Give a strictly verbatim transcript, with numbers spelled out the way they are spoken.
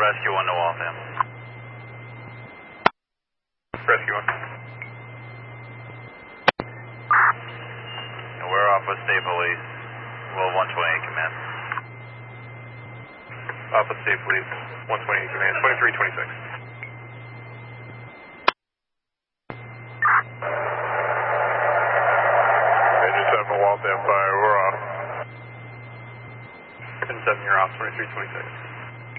Rescue one to Waltham. Rescue one. And we're off with State Police. Well, one twenty-eight command. Off with State Police, one twenty-eight command, twenty-three twenty-six. Engine seven, Waltham fire, we're off. Engine seven, you're off, twenty-three twenty-six.